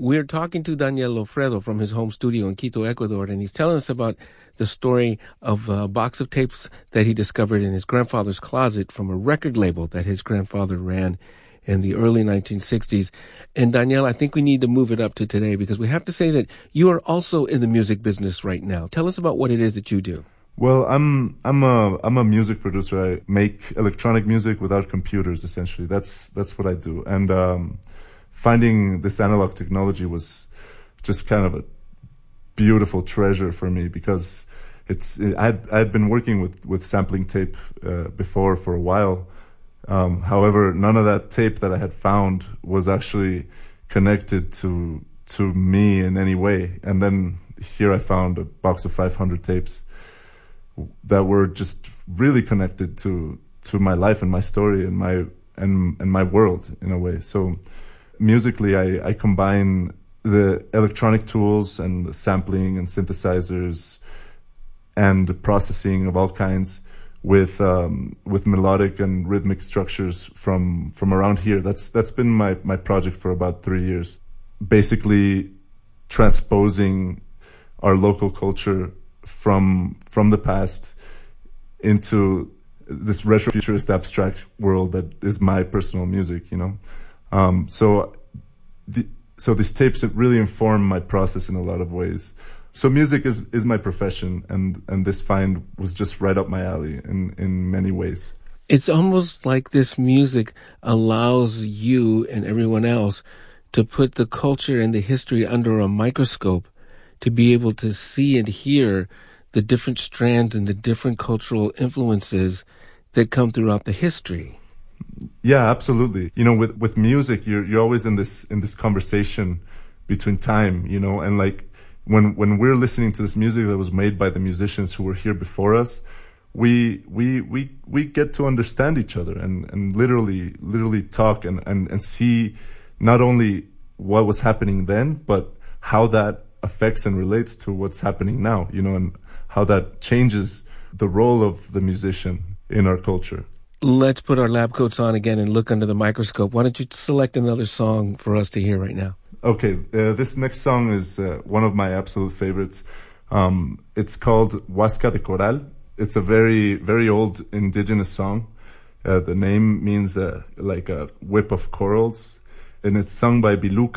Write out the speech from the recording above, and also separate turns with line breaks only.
We're talking to Daniel Lofredo from his home studio in Quito, Ecuador, and he's telling us about the story of a box of tapes that he discovered in his grandfather's closet from a record label that his grandfather ran in the early 1960s. And Daniel, I think we need to move it up to today because we have to say that you are also in the music business right now. Tell us about what it is that you do.
Well, I'm a music producer. I make electronic music without computers, essentially. That's what I do. And finding this analog technology was just kind of a beautiful treasure for me because I had been working with sampling tape before for a while. However, none of that tape that I had found was actually connected to me in any way. And then here I found a box of 500 tapes that were just really connected to my life and my story and my world in a way. So musically, I combine the electronic tools and the sampling and synthesizers and processing of all kinds with melodic and rhythmic structures from around here. That's been my project for about 3 years. Basically transposing our local culture from the past into this retro futurist abstract world that is my personal music, you know. So these tapes have really informed my process in a lot of ways. So music is my profession, and this find was just right up my alley in many ways.
It's almost like this music allows you and everyone else to put the culture and the history under a microscope, to be able to see and hear the different strands and the different cultural influences that come throughout the history.
Yeah, absolutely. You know, with music, you're always in this conversation between time, you know, and like when we're listening to this music that was made by the musicians who were here before us, we get to understand each other and literally talk and see not only what was happening then, but how that affects and relates to what's happening now, you know, and how that changes the role of the musician in our culture.
Let's put our lab coats on again and look under the microscope. Why don't you select another song for us to hear right now?
Okay, this next song is one of my absolute favorites. It's called Huasca de Coral. It's a very, very old indigenous song. The name means like a whip of corals, and it's sung by Biluca